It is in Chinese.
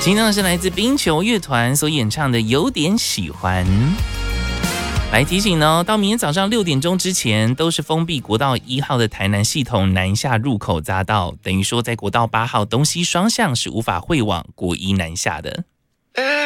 听到的是来自冰球乐团所演唱的《有点喜欢》。来提醒哦，到明天早上6点钟之前，都是封闭国道1号的台南系统南下入口匝道，等于说在国道8号东西双向是无法会往国一南下的。